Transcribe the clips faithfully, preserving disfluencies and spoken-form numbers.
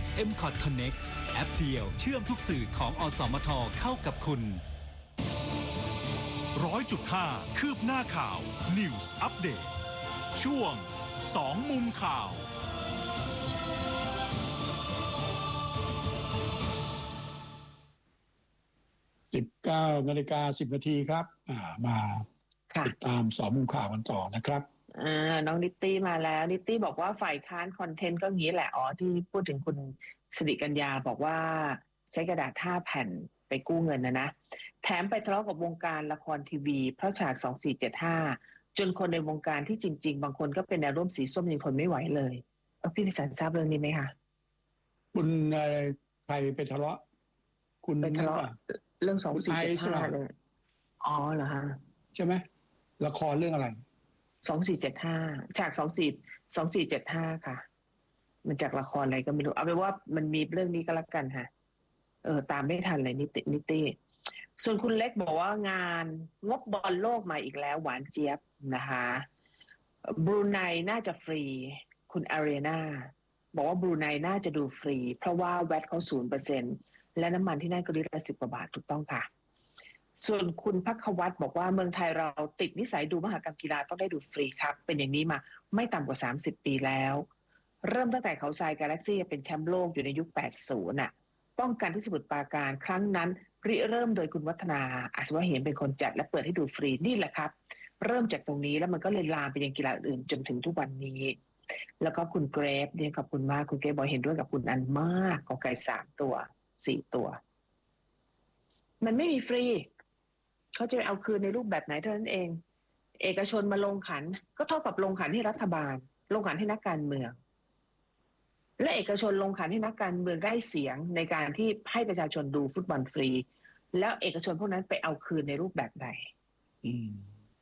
เอ็ม คอท Connect แอปเดียวเชื่อมทุกสื่อของอสมทเข้ากับคุณร้อยจุดห้า คืบหน้าข่าว News Update ช่วงสองมุมข่าวสิบเก้านาฬิกาสิบนาทีครับมาติดตามสองมุมข่าวกันต่อนะครับอ่าน้องนิตตี้มาแล้วนิตตี้บอกว่าฝ่ายค้านคอนเทนต์ก็งี้แหละอ๋อที่พูดถึงคุณสิริกัญญาบอกว่าใช้กระดาษห้าแผ่นไปกู้เงินนะนะแถมไปทะเลาะกับวงการละครทีวีเพราะฉากสองสี่เจ็ดห้าจนคนในวงการที่จริงๆบางคนก็เป็นแนวร่วมสีส้มยังทนไม่ไหวเลยเออพี่พิสันทราบเรื่องนี้ไหมคะคุณใครไปทะเลาะคุณไปทะเลาะเรื่องสองสี่เจ็ดห้าเลยอ๋อเหรอฮะใช่ไหมละครเรื่องอะไรสองสี่เจ็ดห้าฉากสองสี่สองสี่เจ็ดห้าค่ะมันจากละครอะไรก็ไม่รู้เอาไปว่ามันมีเรื่องนี้ก็แล้วกันค่ะเออตามไม่ทันเลยนิตินิติส่วนคุณเล็กบอกว่างานงบบอลโลกมาอีกแล้วหวานเจี๊ยบนะคะบรูไนน่าจะฟรีคุณอารีนาบอกว่าบรูไนน่าจะดูฟรีเพราะว่าแวตเขาศูนย์เปอร์เซ็นต์และน้ำมันที่นั่นก็ลิตรละสิบกว่าบาทถูกต้องค่ะส่วนคุณภัควัตรบอกว่าเมืองไทยเราติดนิสัยดูมหกรรมกีฬาต้องได้ดูฟรีครับเป็นอย่างนี้มาไม่ต่ำกว่าสามสิบปีแล้วเริ่มตั้งแต่เขาทรายกาแล็กซี่เป็นแชมป์โลกอยู่ในยุคแปดสิบน่ะป้องกันที่สมุทรปราการครั้งนั้นริเริ่มโดยคุณวัฒนาอัศวะเหมเป็นคนจัดและเปิดให้ดูฟรีนี่แหละครับเริ่มจากตรงนี้แล้วมันก็เลยลามไปยังกีฬาอื่นจนถึงทุกวันนี้แล้วก็คุณเกรฟเนี่ยขอบคุณมากคุณเกรฟบอกเห็นด้วยกับคุณอันมากกอไก่สามตัวสี่ตัวมันไม่มีฟรีเขาจะเอาคืนในรูปแบบไหนเท่านั้นเองเอกชนมาลงขันก็เท่ากับลงขันให้รัฐบาลลงขันให้นักการเมืองและเอกชนลงขันให้นักการเมืองได้เสียงในการที่ให้ประชาชนดูฟุตบอลฟรีแล้วเอกชนพวกนั้นไปเอาคืนในรูปแบบใดอืม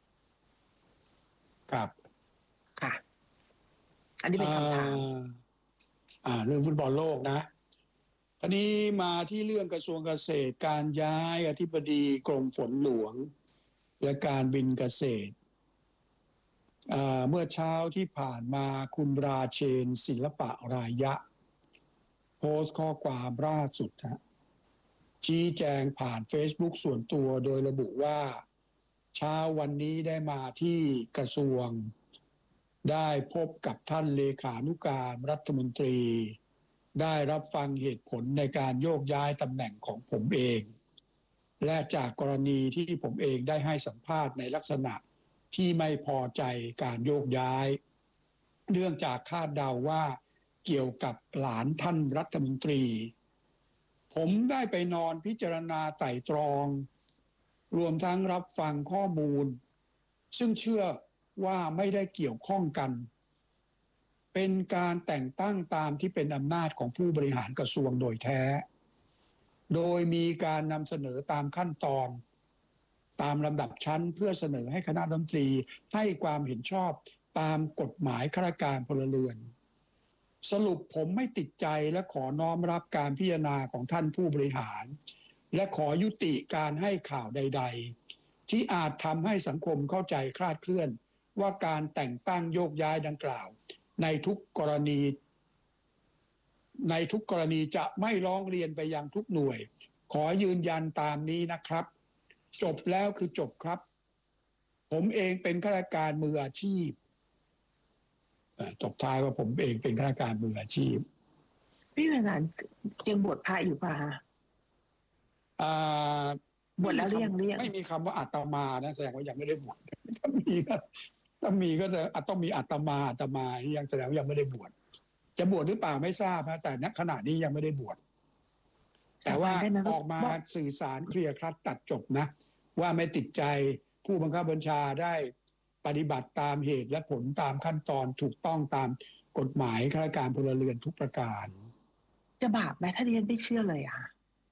ครับค่ะอันนี้เป็นคำถามอ่าเรื่องฟุตบอลโลกนะทีนี้มาที่เรื่องกระทรวงเกษตรการย้ายอธิบดีกรมฝนหลวงและการบินเกษตรเมื่อเช้าที่ผ่านมาคุณราเชนศิลปะรายะโพสต์ข้อความล่าสุดฮะชี้แจงผ่าน Facebook ส่วนตัวโดยระบุว่าเช้าวันนี้ได้มาที่กระทรวงได้พบกับท่านเลขานุการรัฐมนตรีได้รับฟังเหตุผลในการโยกย้ายตำแหน่งของผมเองและจากกรณีที่ผมเองได้ให้สัมภาษณ์ในลักษณะที่ไม่พอใจการโยกย้ายเนื่องจากคาดเดาว่าเกี่ยวกับหลานท่านรัฐมนตรีผมได้ไปนอนพิจารณาไตร่ตรองรวมทั้งรับฟังข้อมูลซึ่งเชื่อว่าไม่ได้เกี่ยวข้องกันเป็นการแต่งตั้งตามที่เป็นอำนาจของผู้บริหารกระทรวงโดยแท้โดยมีการนำเสนอตามขั้นตอนตามลำดับชั้นเพื่อเสนอให้คณะรัฐมนตรีให้ความเห็นชอบตามกฎหมายข้าราชการพลเรือนสรุปผมไม่ติดใจและขอน้อมรับการพิจารณาของท่านผู้บริหารและขอยุติการให้ข่าวใดๆที่อาจทำให้สังคมเข้าใจคลาดเคลื่อนว่าการแต่งตั้งโยกย้ายดังกล่าวในทุกกรณีในทุกกรณีจะไม่ร้องเรียนไปยังทุกหน่วยขอยืนยันตามนี้นะครับจบแล้วคือจบครับผมเองเป็นข้าราชการมืออาชีพตบท้ายว่าผมเองเป็นข้าราชการมืออาชีพพี่เวลายังบวชพระอยู่ป่ะอ่าบวชแล้วหรือยังหรือยังไม่มีคำว่าอาตมานะแสดงว่ายังไม่ได้บวชถ้ามีก็ถ้ามีก็จะต้องมีอาตมาอาตมาที่ยังแสดงว่ายังไม่ได้บวชจะบวชหรือเปล่าไม่ทราบนะแต่ณขณะนี้ยังไม่ได้บวชแต่ว่าออกมาสื่อสารเคลียร์คลัดตัดจบนะว่าไม่ติดใจผู้บังคับบัญชาได้ปฏิบัติตามเหตุและผลตามขั้นตอนถูกต้องตามกฎหมายข้าราชการพลเรือนทุกประการจะบาปไหมถ้าเรียนไม่เชื่อเลยอ่ะ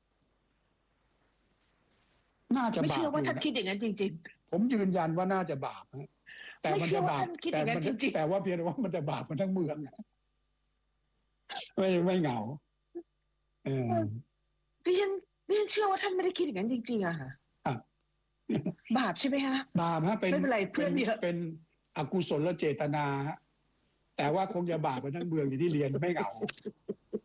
น่าจะบาปไม่เชื่อว่าท่านคิดอย่างนั้นจริงๆผมยืนยันว่าน่าจะบาปฮะแต่มันจะบาปแต่แต่ว่าเพียงแต่ว่ามันจะบาปกันทั้งเมืองไม่ไม่เหงาเออเรียนเรียนเชื่อว่าท่านไม่ได้คิดอย่างนั้นจริงๆอะค่ะบาปใช่ไหมฮะบาปฮะเป็นไม่เป็นไรเพื่อนเยอะเป็นอกุศลเจตนาฮะแต่ว่าคงจะบาปกันทั้งเมืองอย่างที่เรียนไม่เหงา